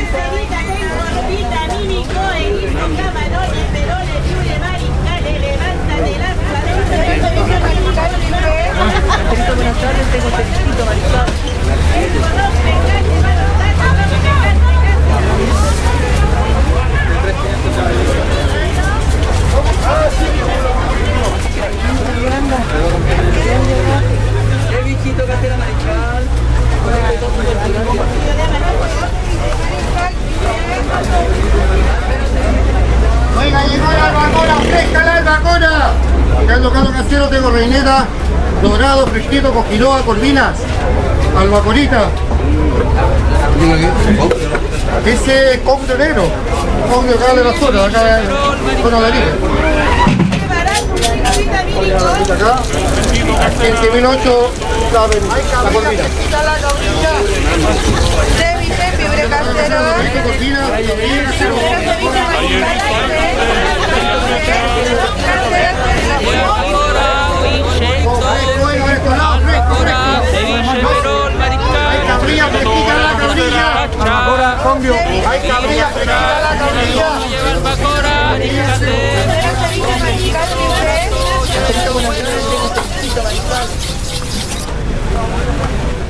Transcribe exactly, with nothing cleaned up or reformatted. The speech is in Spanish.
Cerita, tengo ropita, mini, coe, guiso, camarones, perones, chule, mariscales, levántate, lázate. Buenas tardes, tengo cevichito mariscado. Tengo dos pescados, malos tacos, dos pescados. Cevichito, cartera mariscal. Oiga, llegó la albacora, fresca la albacora. Acá en local casero tengo reineta, dorado, fresquito, con quinoa, corvinas, albacorita. Ese con de negro, con de acá de la zona, acá de zona de la línea. Acá, quince mil ocho, la, la corvina. Ceviche, fibre casero. Corvina, fibre casero. Hay cabrilla fresquita la cabrilla. Albacora, cambio. Hay cabrilla fresquita la cabrilla. Tengo cevichito mariscal.